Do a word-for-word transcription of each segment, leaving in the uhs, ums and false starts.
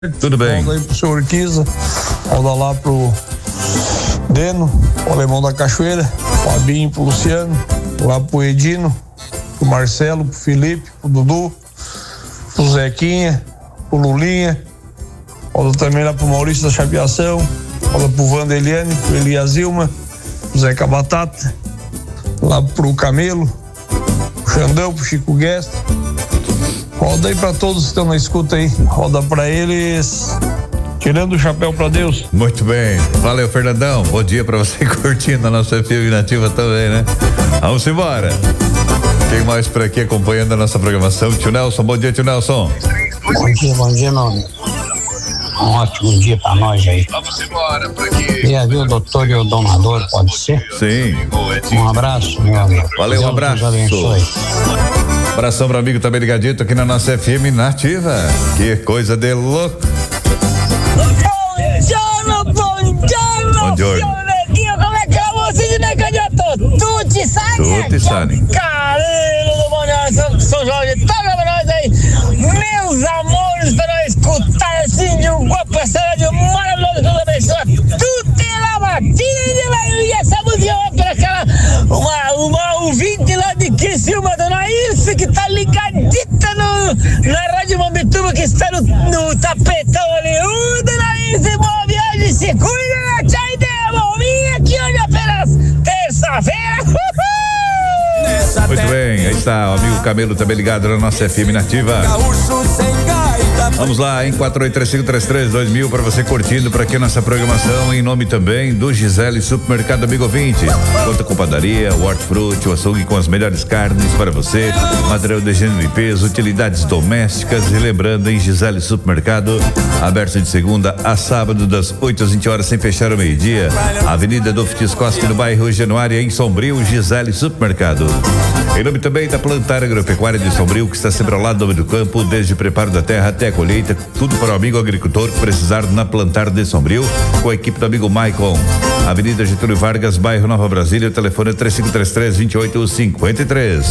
Tudo bem. Roda aí pro senhor Urquiza, roda lá pro Deno, o Alemão da Cachoeira, Fabinho pro Luciano, lá pro Edino, pro Marcelo, pro Felipe, pro Dudu, pro Zequinha, pro Lulinha, roda também lá pro Maurício da Chapeação, roda pro Vandeliane, pro Elias Ilma, pro Zeca Batata, lá pro Camelo, pro Xandão, pro Chico Guest. Roda aí pra todos que estão na escuta aí. Roda pra eles. Tirando o chapéu pra Deus. Muito bem. Valeu, Fernandão. Bom dia pra você curtindo a nossa F M Nativa também, né? Vamos embora. Quem mais por aqui acompanhando a nossa programação? Tio Nelson. Bom dia, tio Nelson. Bom dia, bom dia, meu amigo. Um ótimo dia pra nós aí. Vamos embora por aqui. E aí, o doutor e o donador, pode ser? Sim. Um abraço, meu amigo. Valeu, um abraço. Deus abençoe. Abração pro amigo também ligadito aqui na nossa F M Nativa. Que coisa de louco. Buongiorno, buongiorno. Buongiorno. Como é que é você, né, candidato? Tutti Sani. Tutti Sani. Caralho do Bonão, São, São Jorge, toca pra nós aí. Meus amores, pra nós escutar assim de um guapo, de um maravilhoso, Deus abençoe. Tutti la mattina de la e essa música é pra aquela, uma, uma ouvinte lá de Criciúma, dona Ilse, que tá ligadita no, na Rádio Mambituba, que está no, no tapetão ali. Uh, dona Ilse, boa viagem, se cuida, tchau, ideia, bovinha, aqui hoje é apenas terça-feira. Muito bem, aí está o amigo Camelo também ligado na nossa F M Nativa. Vamos lá, em quatro oito três cinco três três dois mil para você curtindo por aqui nossa programação, em nome também do Gisele Supermercado Amigo Ouvinte. Conta com padaria, hortifruti, o açougue com as melhores carnes para você, material de higiene e limpeza, utilidades domésticas. E lembrando, em Gisele Supermercado, aberto de segunda a sábado das oito às vinte horas, sem fechar ao meio-dia. Avenida do Fitiscoski, no bairro Januária, em Sombrio, Gisele Supermercado. Em nome também da Plantar Agropecuária de Sombrio, que está sempre ao lado do homem do campo, desde preparo da terra até a colheita, tudo para o amigo agricultor que precisar na Plantar de Sombrio, com a equipe do amigo Maicon. Avenida Getúlio Vargas, bairro Nova Brasília, o telefone é três cinco três três, dois oito cinco três.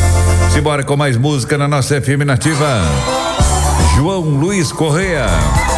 Simbora com mais música na nossa F M Nativa. João Luiz Correia.